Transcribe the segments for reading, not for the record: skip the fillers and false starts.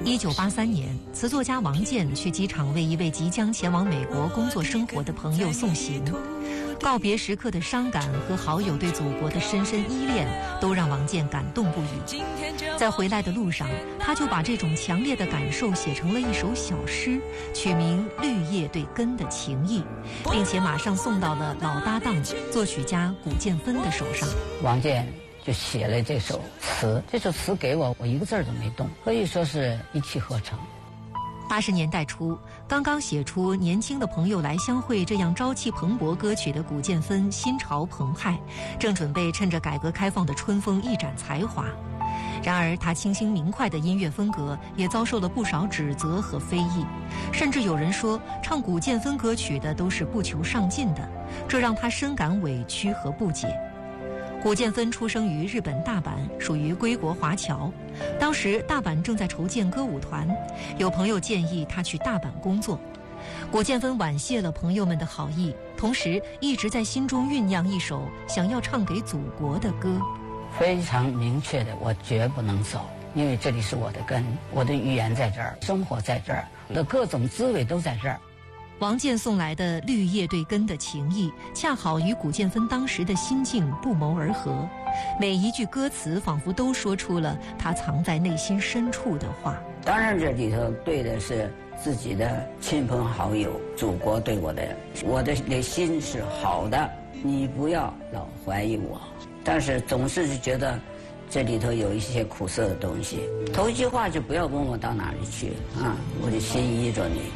1983年，词作家王健去机场为一位即将前往美国工作生活的朋友送行。告别时刻的伤感和好友对祖国的深深依恋，都让王健感动不已。在回来的路上，他就把这种强烈的感受写成了一首小诗，取名《绿叶对根的情谊》，并且马上送到了老搭档作曲家古建芬的手上。 王健就写了这首词，这首词给我一个字都没动，可以说是一气呵成。 80年代初，刚刚写出《年轻的朋友来相会》这样朝气蓬勃歌曲的古建芬心潮澎湃，正准备趁着改革开放的春风一展才华。然而他清新明快的音乐风格也遭受了不少指责和非议，甚至有人说唱古建芬歌曲的都是不求上进的，这让他深感委屈和不解。古建芬出生于日本大阪，属于归国华侨。当时大阪正在筹建歌舞团，有朋友建议他去大阪工作。古建芬婉谢了朋友们的好意，同时一直在心中酝酿一首想要唱给祖国的歌。 非常明确的，我绝不能走，因为这里是我的根，我的语言在这儿，生活在这儿，我的各种滋味都在这儿。 王健送来的绿叶对根的情谊，恰好与古建芬当时的心境不谋而合，每一句歌词仿佛都说出了他藏在内心深处的话。 当然这里头对的是自己的亲朋好友，祖国对我的心是好的，你不要老怀疑我。但是总是觉得这里头有一些苦涩的东西。头一句话就不要问我到哪里去啊，我的心依着你。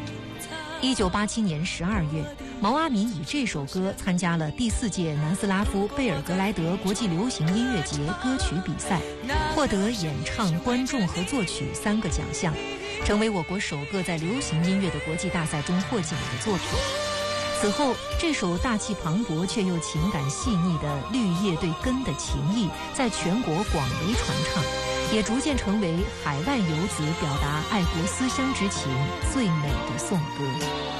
1987年12月，毛阿敏以这首歌参加了第4届南斯拉夫贝尔格莱德国际流行音乐节歌曲比赛，获得演唱、观众和作曲3个奖项，成为我国首个在流行音乐的国际大赛中获奖的作品。此后，这首大气磅礴却又情感细腻的《绿叶对根的情谊》在全国广为传唱，也逐渐成为海外游子表达爱国思乡之情最美的颂歌。